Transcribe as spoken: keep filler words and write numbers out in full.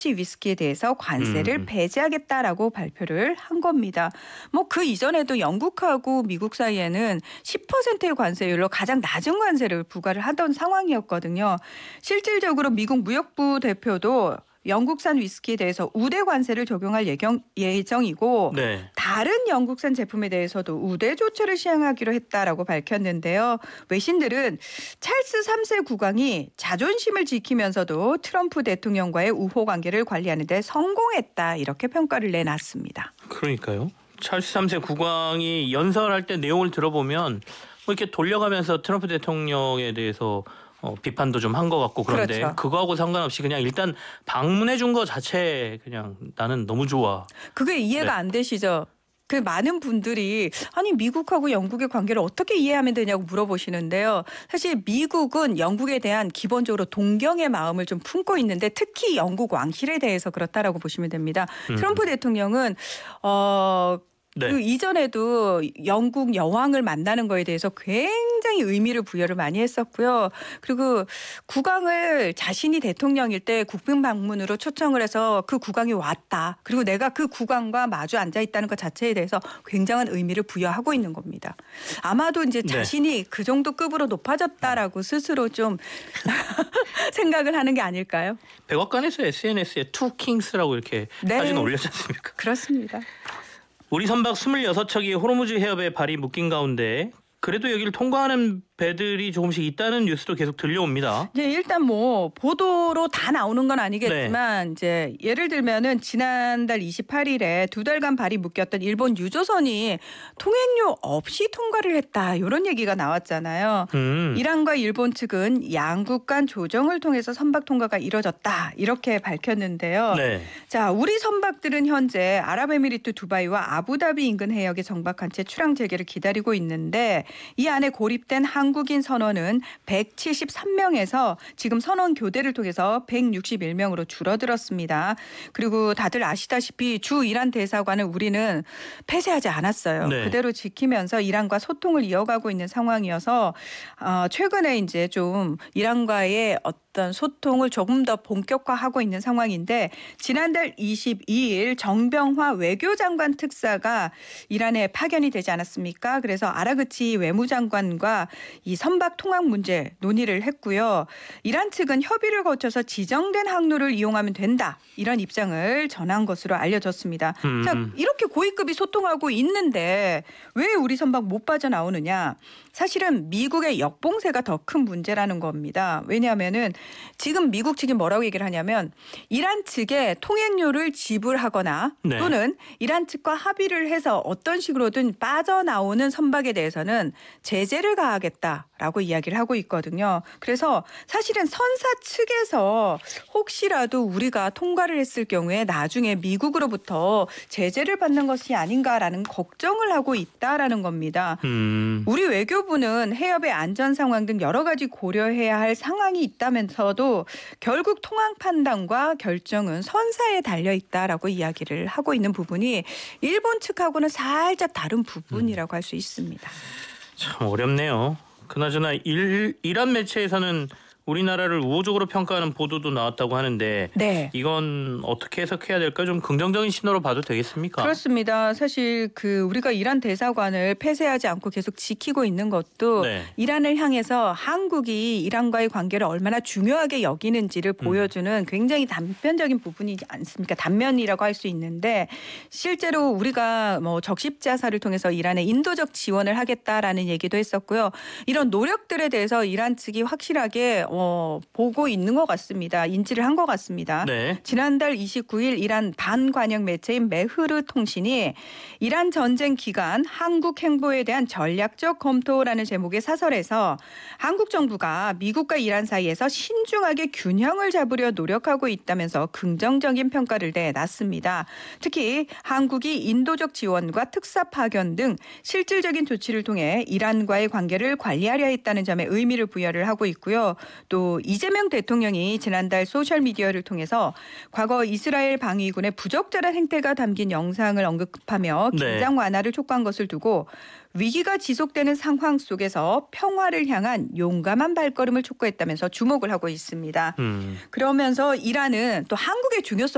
위스키에 대해서 관세를 음. 배제하겠다라고 발표를 한 겁니다. 뭐 그 이전에도 영국하고 미국 사이에는 십 퍼센트의 관세율로 가장 낮은 관세를 부과를 하던 상황이었거든요. 실질적으로 미국 무역부 대표도 영국산 위스키에 대해서 우대 관세를 적용할 예경, 예정이고 네. 다른 영국산 제품에 대해서도 우대 조처를 시행하기로 했다라고 밝혔는데요. 외신들은 찰스 삼 세 국왕이 자존심을 지키면서도 트럼프 대통령과의 우호 관계를 관리하는 데 성공했다 이렇게 평가를 내놨습니다. 그러니까요. 찰스 삼 세 국왕이 연설할 때 내용을 들어보면 뭐 이렇게 돌려가면서 트럼프 대통령에 대해서 어, 비판도 좀 한 것 같고 그런데 그렇죠. 그거하고 상관없이 그냥 일단 방문해 준 거 자체 그냥 나는 너무 좋아. 그게 이해가 네. 안 되시죠? 그 많은 분들이 아니 미국하고 영국의 관계를 어떻게 이해하면 되냐고 물어보시는데요. 사실 미국은 영국에 대한 기본적으로 동경의 마음을 좀 품고 있는데 특히 영국 왕실에 대해서 그렇다라고 보시면 됩니다. 음. 트럼프 대통령은 어 네. 그 이전에도 영국 여왕을 만나는 거에 대해서 굉장히 의미를 부여를 많이 했었고요. 그리고 국왕을 자신이 대통령일 때 국빈 방문으로 초청을 해서 그 국왕이 왔다. 그리고 내가 그 국왕과 마주 앉아 있다는 것 자체에 대해서 굉장한 의미를 부여하고 있는 겁니다. 아마도 이제 네. 자신이 그 정도 급으로 높아졌다라고 스스로 좀 생각을 하는 게 아닐까요? 백악관에서 에스엔에스에 투 킹스라고 이렇게 네. 사진 올렸지 않습니까? 그렇습니다. 우리 선박 스물여섯 척이 호르무즈 해협에 발이 묶인 가운데 그래도 여기를 통과하는 배들이 조금씩 있다는 뉴스도 계속 들려옵니다. 이제 일단 뭐 보도로 다 나오는 건 아니겠지만 네. 이제 예를 들면은 지난달 이십팔 일에 두 달간 발이 묶였던 일본 유조선이 통행료 없이 통과를 했다 이런 얘기가 나왔잖아요. 음. 이란과 일본 측은 양국 간 조정을 통해서 선박 통과가 이뤄졌다 이렇게 밝혔는데요. 네. 자, 우리 선박들은 현재 아랍에미리트 두바이와 아부다비 인근 해역에 정박한 채 출항 재개를 기다리고 있는데 이 안에 고립된 한국인 선원은 백칠십삼 명에서 지금 선원 교대를 통해서 백육십일 명으로 줄어들었습니다. 그리고 다들 아시다시피 주 이란 대사관을 우리는 폐쇄하지 않았어요. 네. 그대로 지키면서 이란과 소통을 이어가고 있는 상황이어서 어, 최근에 이제 좀 이란과의 어떤 소통을 조금 더 본격화하고 있는 상황인데 지난달 이십이 일 정병화 외교장관 특사가 이란에 파견이 되지 않았습니까? 그래서 아라그치 외무장관과 이 선박 통항 문제 논의를 했고요. 이란 측은 협의를 거쳐서 지정된 항로를 이용하면 된다. 이런 입장을 전한 것으로 알려졌습니다. 음. 자, 이렇게 고위급이 소통하고 있는데 왜 우리 선박 못 빠져나오느냐? 사실은 미국의 역봉쇄가 더 큰 문제라는 겁니다. 왜냐하면은 지금 미국 측이 뭐라고 얘기를 하냐면 이란 측에 통행료를 지불하거나 네. 또는 이란 측과 합의를 해서 어떤 식으로든 빠져나오는 선박에 대해서는 제재를 가하겠다라고 이야기를 하고 있거든요. 그래서 사실은 선사 측에서 혹시라도 우리가 통과를 했을 경우에 나중에 미국으로부터 제재를 받는 것이 아닌가라는 걱정을 하고 있다라는 겁니다. 음. 우리 외교부는 해협의 안전 상황 등 여러 가지 고려해야 할 상황이 있다면서도 결국 통항 판단과 결정은 선사에 달려 있다라고 이야기를 하고 있는 부분이 일본 측하고는 살짝 다른 부분이라고 할 수 있습니다. 참 어렵네요. 그나저나 일, 이란 매체에서는 우리나라를 우호적으로 평가하는 보도도 나왔다고 하는데 네. 이건 어떻게 해석해야 될까? 좀 긍정적인 신호로 봐도 되겠습니까? 그렇습니다. 사실 그 우리가 이란 대사관을 폐쇄하지 않고 계속 지키고 있는 것도 네. 이란을 향해서 한국이 이란과의 관계를 얼마나 중요하게 여기는지를 보여주는 굉장히 단편적인 부분이지 않습니까? 단면이라고 할 수 있는데 실제로 우리가 뭐 적십자사를 통해서 이란에 인도적 지원을 하겠다라는 얘기도 했었고요. 이런 노력들에 대해서 이란 측이 확실하게 어, 보고 있는 것 같습니다. 인지를 한 것 같습니다. 네. 지난달 이십구 일 이란 반관영 매체인 메흐르 통신이 이란 전쟁 기간 한국 행보에 대한 전략적 검토라는 제목의 사설에서 한국 정부가 미국과 이란 사이에서 신중하게 균형을 잡으려 노력하고 있다면서 긍정적인 평가를 내놨습니다. 특히 한국이 인도적 지원과 특사 파견 등 실질적인 조치를 통해 이란과의 관계를 관리하려 했다는 점에 의미를 부여를 하고 있고요. 또 이재명 대통령이 지난달 소셜미디어를 통해서 과거 이스라엘 방위군의 부적절한 행태가 담긴 영상을 언급하며 긴장 완화를 촉구한 것을 두고 위기가 지속되는 상황 속에서 평화를 향한 용감한 발걸음을 촉구했다면서 주목을 하고 있습니다. 음. 그러면서 이란은 또 한국의 중요성